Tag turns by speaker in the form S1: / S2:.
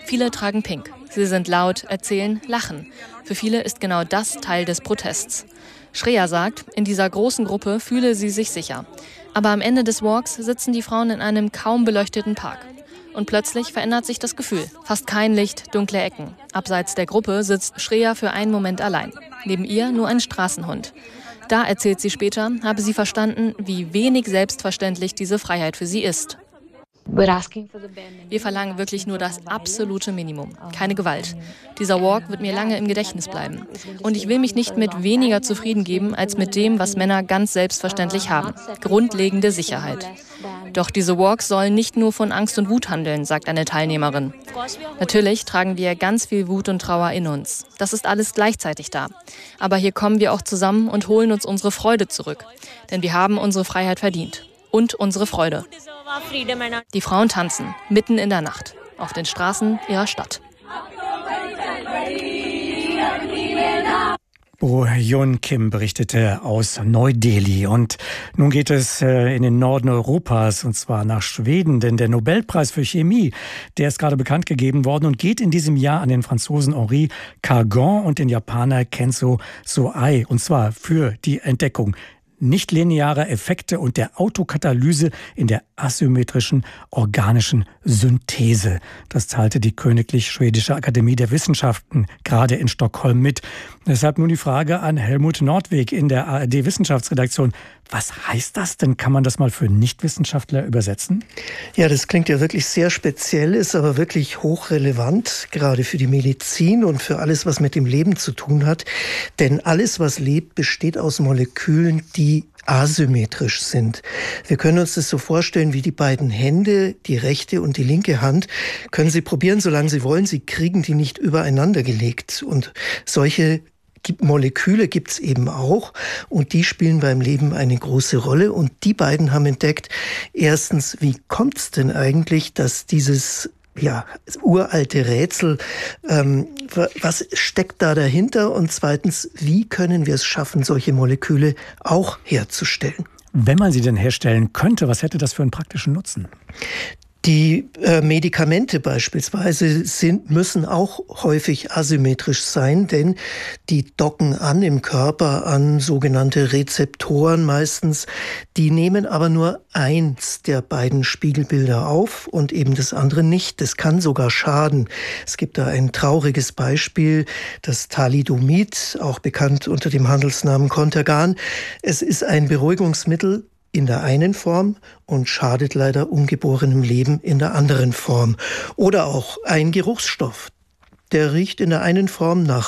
S1: Viele tragen pink. Sie sind laut, erzählen, lachen. Für viele ist genau das Teil des Protests. Shreya sagt, in dieser großen Gruppe fühle sie sich sicher. Aber am Ende des Walks sitzen die Frauen in einem kaum beleuchteten Park. Und plötzlich verändert sich das Gefühl. Fast kein Licht, dunkle Ecken. Abseits der Gruppe sitzt Shreya für einen Moment allein. Neben ihr nur ein Straßenhund. Da, erzählt sie später, habe sie verstanden, wie wenig selbstverständlich diese Freiheit für sie ist. Wir verlangen wirklich nur das absolute Minimum. Keine Gewalt. Dieser Walk wird mir lange im Gedächtnis bleiben. Und ich will mich nicht mit weniger zufrieden geben, als mit dem, was Männer ganz selbstverständlich haben. Grundlegende Sicherheit. Doch diese Walks sollen nicht nur von Angst und Wut handeln, sagt eine Teilnehmerin. Natürlich tragen wir ganz viel Wut und Trauer in uns. Das ist alles gleichzeitig da. Aber hier kommen wir auch zusammen und holen uns unsere Freude zurück. Denn wir haben unsere Freiheit verdient. Und unsere Freude. Die Frauen tanzen, mitten in der Nacht, auf den Straßen ihrer Stadt.
S2: Oh Hyun Kim berichtete aus Neu-Delhi. Und nun geht es in den Norden Europas, und zwar nach Schweden. Denn der Nobelpreis für Chemie, der ist gerade bekannt gegeben worden und geht in diesem Jahr an den Franzosen Henri Cargan und den Japaner Kenzo Soai. Und zwar für die Entdeckung nichtlinearer Effekte und der Autokatalyse in der asymmetrischen organischen Synthese. Das teilte die Königlich Schwedische Akademie der Wissenschaften gerade in Stockholm mit. Deshalb nun die Frage an Helmut Nordweg in der ARD-Wissenschaftsredaktion. Was heißt das denn? Kann man das mal für Nichtwissenschaftler übersetzen?
S3: Ja, das klingt ja wirklich sehr speziell, ist aber wirklich hochrelevant, gerade für die Medizin und für alles, was mit dem Leben zu tun hat. Denn alles, was lebt, besteht aus Molekülen, die asymmetrisch sind. Wir können uns das so vorstellen wie die beiden Hände, die rechte und die linke Hand. Können Sie probieren, solange Sie wollen. Sie kriegen die nicht übereinander gelegt. Und solche Moleküle gibt's eben auch und die spielen beim Leben eine große Rolle. Und die beiden haben entdeckt, erstens, wie kommt's denn eigentlich, dass dieses uralte Rätsel, was steckt da dahinter? Und zweitens, wie können wir es schaffen, solche Moleküle auch herzustellen?
S2: Wenn man sie denn herstellen könnte, was hätte das für einen praktischen Nutzen?
S3: Die Medikamente beispielsweise müssen auch häufig asymmetrisch sein, denn die docken an im Körper an sogenannte Rezeptoren meistens. Die nehmen aber nur eins der beiden Spiegelbilder auf und eben das andere nicht. Das kann sogar schaden. Es gibt da ein trauriges Beispiel, das Thalidomid, auch bekannt unter dem Handelsnamen Contergan. Es ist ein Beruhigungsmittel in der einen Form und schadet leider ungeborenem Leben in der anderen Form. Oder auch ein Geruchsstoff. Der riecht in der einen Form nach